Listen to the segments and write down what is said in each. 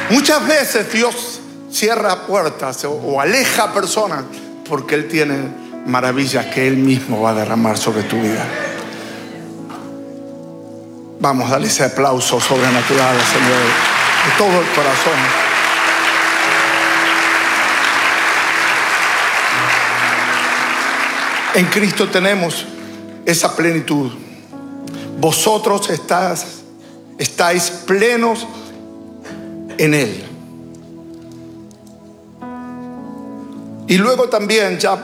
Muchas veces Dios cierra puertas o aleja personas porque Él tiene maravillas que Él mismo va a derramar sobre tu vida. Vamos, dale ese aplauso sobrenatural al Señor de todo el corazón. En Cristo tenemos esa plenitud. Vosotros estáis plenos en Él. Y luego también, ya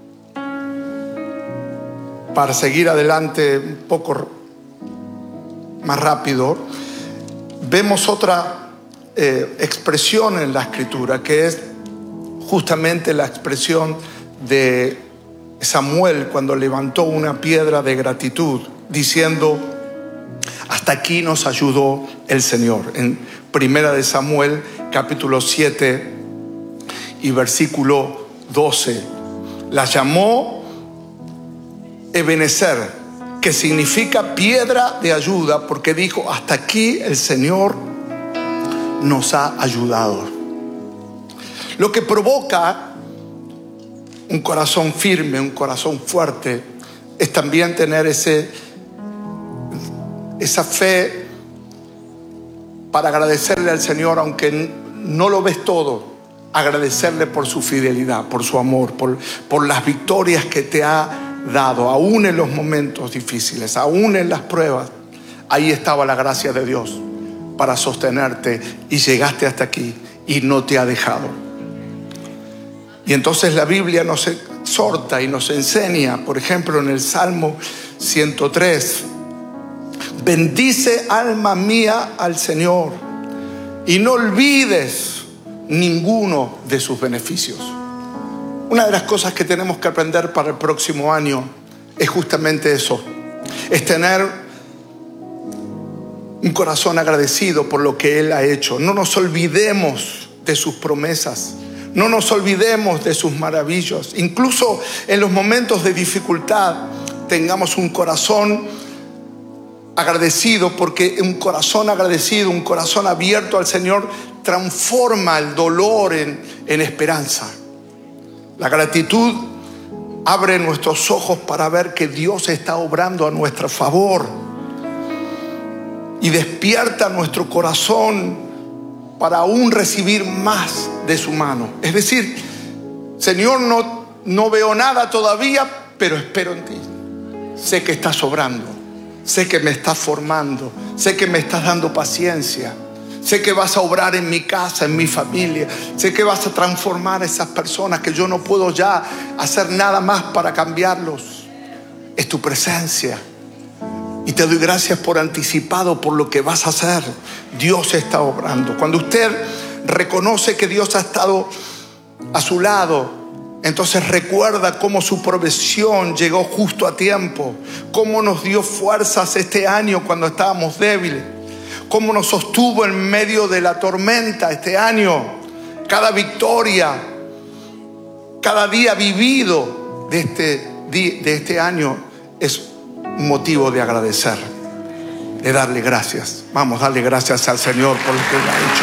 para seguir adelante un poco más rápido, vemos otra expresión en la Escritura, que es justamente la expresión de Samuel cuando levantó una piedra de gratitud, diciendo: hasta aquí nos ayudó el Señor. En Primera de Samuel, capítulo 7 y versículo 12, la llamó Ebenezer, que significa piedra de ayuda, porque dijo: hasta aquí el Señor nos ha ayudado. Lo que provoca un corazón firme, un corazón fuerte, es también tener esa fe para agradecerle al Señor, aunque no lo ves todo. Agradecerle por su fidelidad, por su amor, por las victorias que te ha dado, aún en los momentos difíciles, aún en las pruebas. Ahí estaba la gracia de Dios para sostenerte, y llegaste hasta aquí y no te ha dejado. Y entonces la Biblia nos exhorta y nos enseña, por ejemplo, en el Salmo 103: bendice, alma mía, al Señor, y no olvides ninguno de sus beneficios. Una de las cosas que tenemos que aprender para el próximo año es justamente eso: es tener un corazón agradecido por lo que Él ha hecho. No nos olvidemos de sus promesas, no nos olvidemos de sus maravillas. Incluso en los momentos de dificultad, tengamos un corazón agradecido, porque un corazón agradecido, un corazón abierto al Señor, transforma el dolor en esperanza. La gratitud abre nuestros ojos para ver que Dios está obrando a nuestro favor, y despierta nuestro corazón para aún recibir más de su mano. Es decir: Señor, no veo nada todavía, pero espero en ti. Sé que estás obrando, sé que me estás formando, sé que me estás dando paciencia, sé que vas a obrar en mi casa, en mi familia, sé que vas a transformar a esas personas que yo no puedo ya hacer nada más para cambiarlos. Es tu presencia. Y te doy gracias por anticipado por lo que vas a hacer. Dios está obrando. Cuando usted reconoce que Dios ha estado a su lado, entonces recuerda cómo su provisión llegó justo a tiempo, cómo nos dio fuerzas este año cuando estábamos débiles, cómo nos sostuvo en medio de la tormenta este año. Cada victoria, cada día vivido de este año es un motivo de agradecer, de darle gracias. Vamos, darle gracias al Señor por lo que Él ha hecho.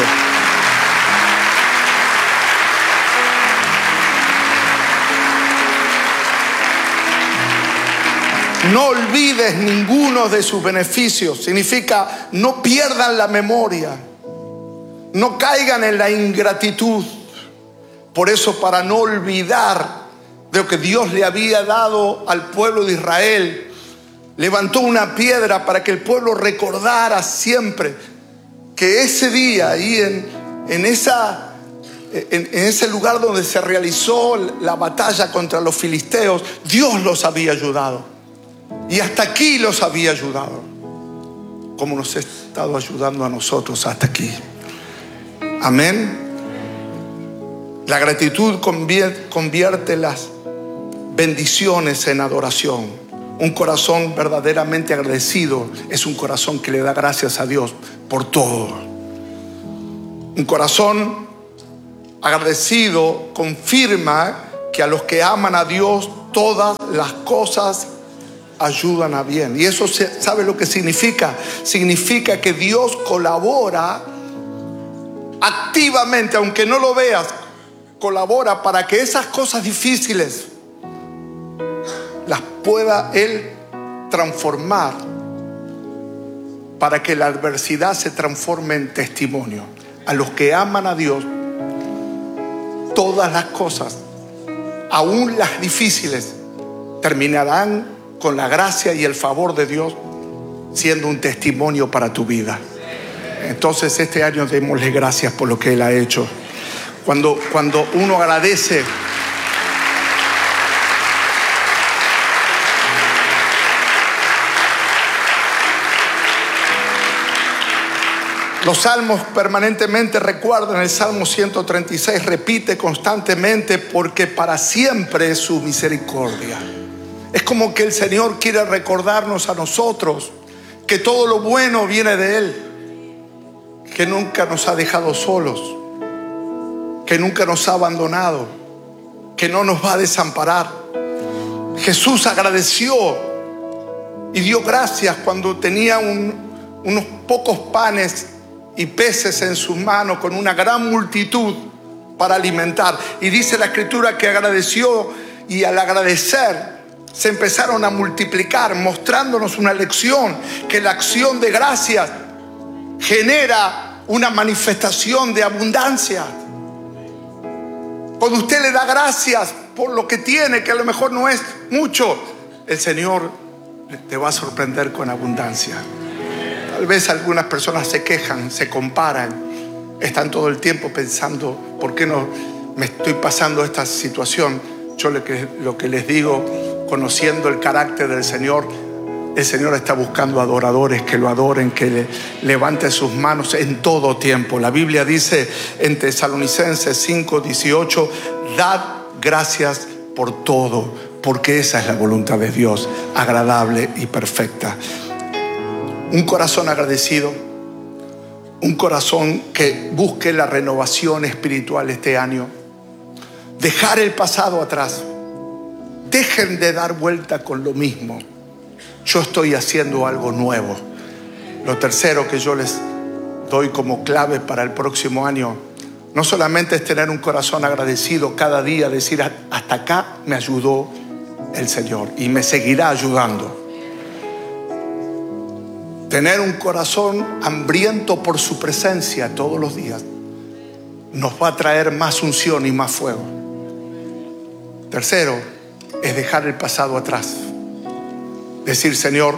No olvides ninguno de sus beneficios. Significa: no pierdan la memoria, no caigan en la ingratitud. Por eso, para no olvidar de lo que Dios le había dado al pueblo de Israel, levantó una piedra para que el pueblo recordara siempre que ese día, ahí en ese lugar donde se realizó la batalla contra los filisteos, Dios los había ayudado. Y hasta aquí los había ayudado, como nos ha estado ayudando a nosotros hasta aquí. Amén. La gratitud convierte las bendiciones en adoración. Un corazón verdaderamente agradecido es un corazón que le da gracias a Dios por todo. Un corazón agradecido confirma que a los que aman a Dios todas las cosas ayudan a bien. Y eso, ¿sabe lo que significa? Significa que Dios colabora activamente, aunque no lo veas, colabora para que esas cosas difíciles las pueda Él transformar, para que la adversidad se transforme en testimonio. A los que aman a Dios, todas las cosas, aún las difíciles, terminarán con la gracia y el favor de Dios siendo un testimonio para tu vida. Entonces este año démosle gracias por lo que Él ha hecho. Cuando uno agradece, los salmos permanentemente recuerdan, el Salmo 136 repite constantemente, porque para siempre es su misericordia. Es como que el Señor quiere recordarnos a nosotros que todo lo bueno viene de Él, que nunca nos ha dejado solos, que nunca nos ha abandonado, que no nos va a desamparar. Jesús agradeció y dio gracias cuando tenía unos pocos panes y peces en sus manos, con una gran multitud para alimentar. Y dice la Escritura que agradeció, y al agradecer se empezaron a multiplicar, mostrándonos una lección, que la acción de gracias genera una manifestación de abundancia. Cuando usted le da gracias por lo que tiene, que a lo mejor no es mucho, el Señor te va a sorprender con abundancia. Tal vez algunas personas se quejan, se comparan, están todo el tiempo pensando, ¿por qué no me estoy pasando esta situación? Yo lo que les digo, conociendo el carácter del Señor, el Señor está buscando adoradores que lo adoren, que levante sus manos en todo tiempo. La Biblia dice en Tesalonicenses 5:18, dad gracias por todo, porque esa es la voluntad de Dios, agradable y perfecta. Un corazón agradecido, un corazón que busque la renovación espiritual este año. Dejar el pasado atrás. Dejen de dar vuelta con lo mismo. Yo estoy haciendo algo nuevo. Lo tercero que yo les doy como clave para el próximo año, no solamente es tener un corazón agradecido cada día, decir hasta acá me ayudó el Señor y me seguirá ayudando. Tener un corazón hambriento por su presencia todos los días nos va a traer más unción y más fuego. Tercero, es dejar el pasado atrás. Decir, Señor,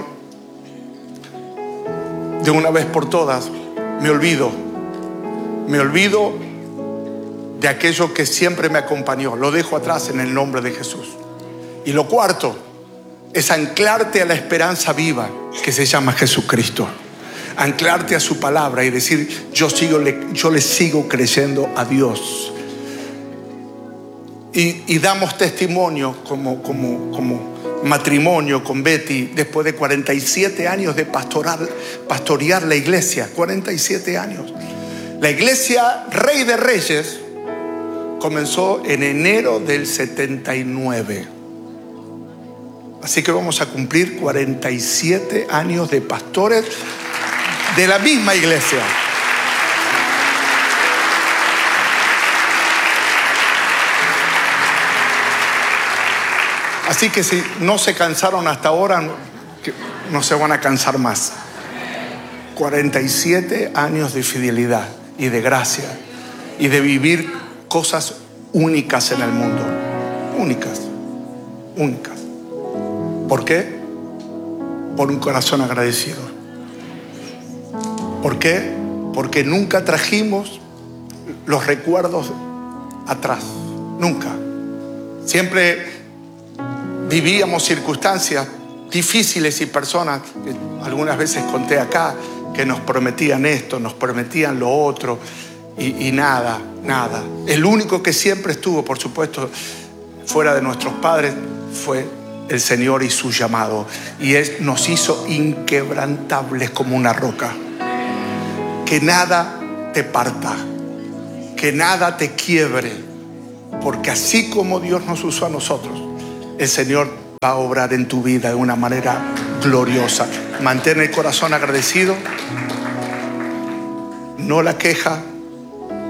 de una vez por todas, me olvido de aquello que siempre me acompañó. Lo dejo atrás en el nombre de Jesús. Y lo cuarto es anclarte a la esperanza viva que se llama Jesucristo. Anclarte a su palabra y decir, yo le sigo creyendo a Dios. Y damos testimonio como matrimonio con Betty, después de 47 años de pastorear la iglesia. 47 años. La iglesia Rey de Reyes comenzó en enero del 79. Así que vamos a cumplir 47 años de pastores de la misma iglesia. Así que si no se cansaron hasta ahora, no se van a cansar más. 47 años de fidelidad y de gracia y de vivir cosas únicas en el mundo. Únicas. ¿Por qué? Por un corazón agradecido. ¿Por qué? Porque nunca trajimos los recuerdos atrás. Nunca. Siempre vivíamos circunstancias difíciles y personas que algunas veces conté acá, que nos prometían esto, nos prometían lo otro, y nada. El único que siempre estuvo, por supuesto, fuera de nuestros padres, fue el Señor y su llamado. Y Él nos hizo inquebrantables como una roca. Que nada te parta, que nada te quiebre, porque así como Dios nos usó a nosotros, el Señor va a obrar en tu vida de una manera gloriosa. Mantén el corazón agradecido, no la queja,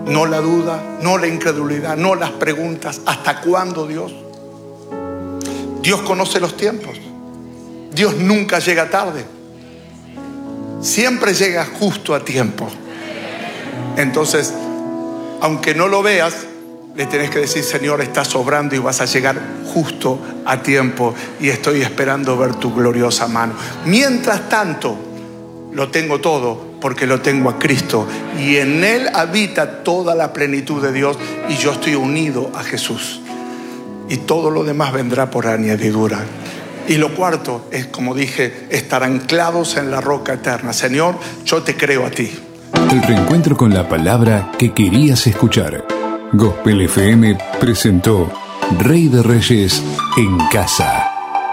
No la duda, no la incredulidad, no las preguntas. ¿Hasta cuándo, Dios? Dios conoce los tiempos. Dios nunca llega tarde. Siempre llega justo a tiempo. Entonces, aunque no lo veas, le tenés que decir: Señor, estás obrando y vas a llegar justo a tiempo, y estoy esperando ver tu gloriosa mano. Mientras tanto, lo tengo todo porque lo tengo a Cristo, y en Él habita toda la plenitud de Dios, y yo estoy unido a Jesús, y todo lo demás vendrá por añadidura. Y lo cuarto es, como dije, estar anclados en la roca eterna. Señor, yo te creo a ti. El reencuentro con la palabra que querías escuchar. Gospel FM presentó Rey de Reyes en casa.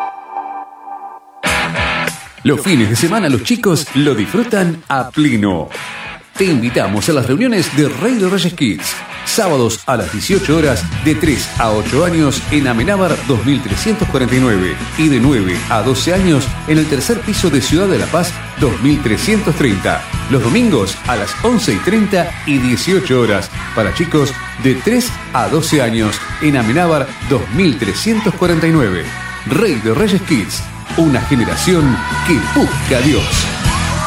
Los fines de semana los chicos lo disfrutan a pleno. Te invitamos a las reuniones de Rey de Reyes Kids. Sábados a las 18 horas, de 3 a 8 años en Amenábar 2349 y de 9 a 12 años en el tercer piso de Ciudad de la Paz 2330. Los domingos a las 11:30 y 18 horas para chicos de 3 a 12 años en Amenábar 2349. Rey de Reyes Kids, una generación que busca a Dios.